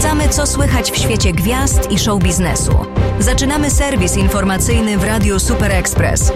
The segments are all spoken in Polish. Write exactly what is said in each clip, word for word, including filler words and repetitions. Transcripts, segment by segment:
Sprawdzamy, co słychać w świecie gwiazd i show biznesu. Zaczynamy serwis informacyjny w Radiu Super Express.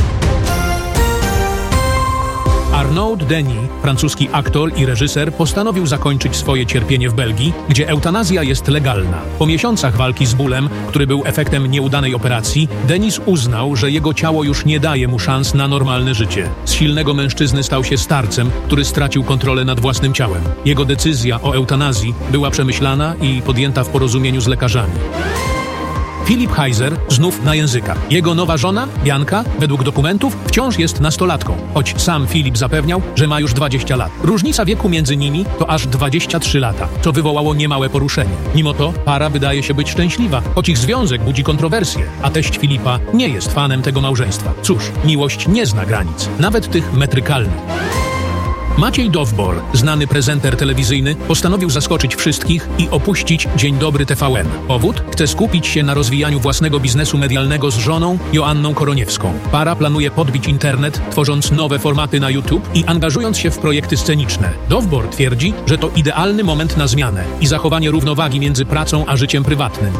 Arnaud Denis, francuski aktor i reżyser, postanowił zakończyć swoje cierpienie w Belgii, gdzie eutanazja jest legalna. Po miesiącach walki z bólem, który był efektem nieudanej operacji, Denis uznał, że jego ciało już nie daje mu szans na normalne życie. Z silnego mężczyzny stał się starcem, który stracił kontrolę nad własnym ciałem. Jego decyzja o eutanazji była przemyślana i podjęta w porozumieniu z lekarzami. Philipp Heiser znów na językach. Jego nowa żona, Bianka, według dokumentów wciąż jest nastolatką, choć sam Filip zapewniał, że ma już dwadzieścia lat. Różnica wieku między nimi to aż dwadzieścia trzy lata, co wywołało niemałe poruszenie. Mimo to para wydaje się być szczęśliwa, choć ich związek budzi kontrowersje, a teść Filipa nie jest fanem tego małżeństwa. Cóż, miłość nie zna granic, nawet tych metrykalnych. Maciej Dowbor, znany prezenter telewizyjny, postanowił zaskoczyć wszystkich i opuścić Dzień Dobry T V N. Powód? Chce skupić się na rozwijaniu własnego biznesu medialnego z żoną Joanną Koroniewską. Para planuje podbić internet, tworząc nowe formaty na YouTube i angażując się w projekty sceniczne. Dowbor twierdzi, że to idealny moment na zmianę i zachowanie równowagi między pracą a życiem prywatnym.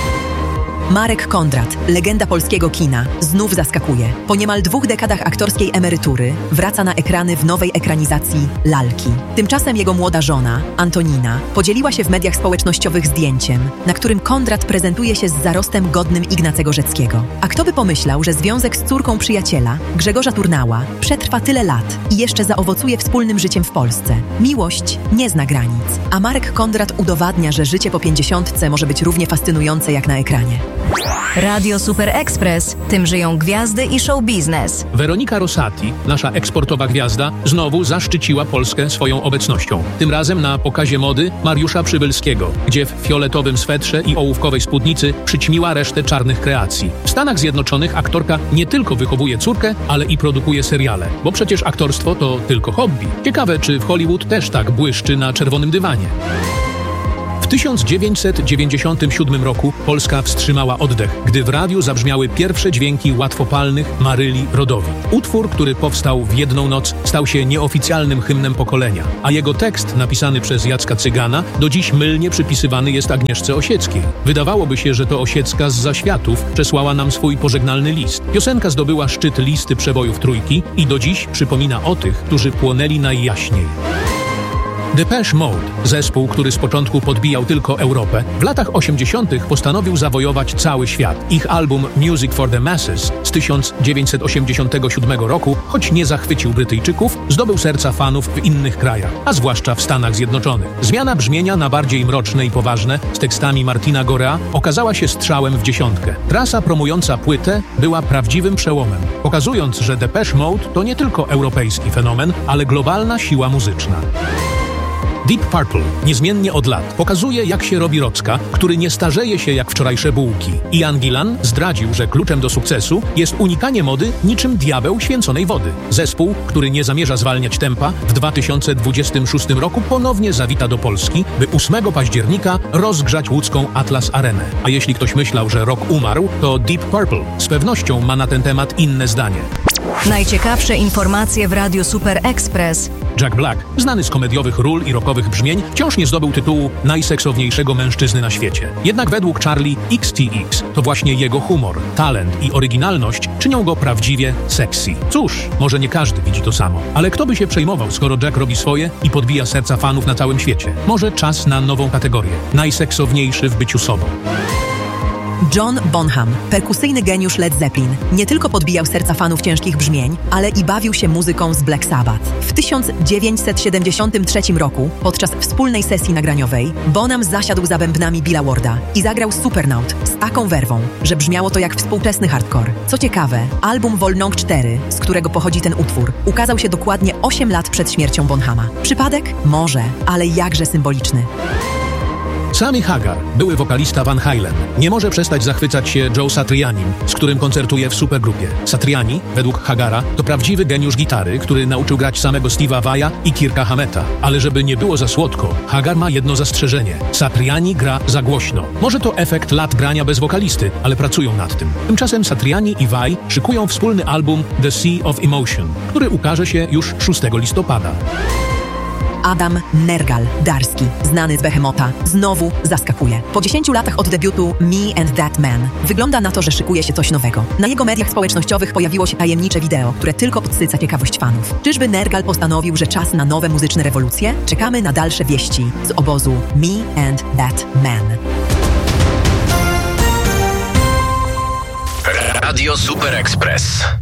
Marek Kondrat, legenda polskiego kina, znów zaskakuje. Po niemal dwóch dekadach aktorskiej emerytury wraca na ekrany w nowej ekranizacji Lalki. Tymczasem jego młoda żona, Antonina, podzieliła się w mediach społecznościowych zdjęciem, na którym Kondrat prezentuje się z zarostem godnym Ignacego Rzeckiego. A kto by pomyślał, że związek z córką przyjaciela, Grzegorza Turnała, przetrwa tyle lat i jeszcze zaowocuje wspólnym życiem w Polsce. Miłość nie zna granic, a Marek Kondrat udowadnia, że życie po pięćdziesiątce może być równie fascynujące jak na ekranie. Radio Super Express. Tym żyją gwiazdy i show biznes. Weronika Rosati, nasza eksportowa gwiazda, znowu zaszczyciła Polskę swoją obecnością. Tym razem na pokazie mody Mariusza Przybylskiego, gdzie w fioletowym swetrze i ołówkowej spódnicy przyćmiła resztę czarnych kreacji. W Stanach Zjednoczonych aktorka nie tylko wychowuje córkę, ale i produkuje seriale, bo przecież aktorstwo to tylko hobby. Ciekawe, czy w Hollywood też tak błyszczy na czerwonym dywanie. W tysiąc dziewięćset dziewięćdziesiątym siódmym roku Polska wstrzymała oddech, gdy w radiu zabrzmiały pierwsze dźwięki łatwopalnych Maryli Rodowi. Utwór, który powstał w jedną noc, stał się nieoficjalnym hymnem pokolenia, a jego tekst, napisany przez Jacka Cygana, do dziś mylnie przypisywany jest Agnieszce Osieckiej. Wydawałoby się, że to Osiecka z zaświatów przesłała nam swój pożegnalny list. Piosenka zdobyła szczyt listy przebojów trójki i do dziś przypomina o tych, którzy płonęli najjaśniej. Depeche Mode, zespół, który z początku podbijał tylko Europę, w latach osiemdziesiątych postanowił zawojować cały świat. Ich album Music for the Masses z tysiąc dziewięćset osiemdziesiątego siódmego roku, choć nie zachwycił Brytyjczyków, zdobył serca fanów w innych krajach, a zwłaszcza w Stanach Zjednoczonych. Zmiana brzmienia na bardziej mroczne i poważne, z tekstami Martina Gorea, okazała się strzałem w dziesiątkę. Trasa promująca płytę była prawdziwym przełomem, pokazując, że Depeche Mode to nie tylko europejski fenomen, ale globalna siła muzyczna. Deep Purple, niezmiennie od lat, pokazuje, jak się robi rocka, który nie starzeje się jak wczorajsze bułki. Ian Gillan zdradził, że kluczem do sukcesu jest unikanie mody niczym diabeł święconej wody. Zespół, który nie zamierza zwalniać tempa, w dwa tysiące dwudziestym szóstym roku ponownie zawita do Polski, by ósmego października rozgrzać łódzką Atlas Arenę. A jeśli ktoś myślał, że rock umarł, to Deep Purple z pewnością ma na ten temat inne zdanie. Najciekawsze informacje w Radiu Super Express. Jack Black, znany z komediowych ról i rockowych brzmień, wciąż nie zdobył tytułu najseksowniejszego mężczyzny na świecie. Jednak według Charlie X T X to właśnie jego humor, talent i oryginalność czynią go prawdziwie sexy. Cóż, może nie każdy widzi to samo, ale kto by się przejmował, skoro Jack robi swoje i podbija serca fanów na całym świecie? Może czas na nową kategorię. Najseksowniejszy w byciu sobą. John Bonham, perkusyjny geniusz Led Zeppelin, nie tylko podbijał serca fanów ciężkich brzmień, ale i bawił się muzyką z Black Sabbath. W tysiąc dziewięćset siedemdziesiątym trzecim roku, podczas wspólnej sesji nagraniowej, Bonham zasiadł za bębnami Billa Warda i zagrał Supernaut z taką werwą, że brzmiało to jak współczesny hardcore. Co ciekawe, album Wolnong cztery, z którego pochodzi ten utwór, ukazał się dokładnie osiem lat przed śmiercią Bonhama. Przypadek? Może, ale jakże symboliczny. Sammy Hagar, były wokalista Van Halen, nie może przestać zachwycać się Joe Satrianim, z którym koncertuje w supergrupie. Satriani, według Hagara, to prawdziwy geniusz gitary, który nauczył grać samego Steve'a Vai'a i Kirka Hameta. Ale żeby nie było za słodko, Hagar ma jedno zastrzeżenie. Satriani gra za głośno. Może to efekt lat grania bez wokalisty, ale pracują nad tym. Tymczasem Satriani i Vai szykują wspólny album The Sea of Emotion, który ukaże się już szóstego listopada. Adam Nergal-Darski, znany z Behemota, znowu zaskakuje. Po dziesięciu latach od debiutu Me and That Man wygląda na to, że szykuje się coś nowego. Na jego mediach społecznościowych pojawiło się tajemnicze wideo, które tylko podsyca ciekawość fanów. Czyżby Nergal postanowił, że czas na nowe muzyczne rewolucje? Czekamy na dalsze wieści z obozu Me and That Man. Radio Super Express.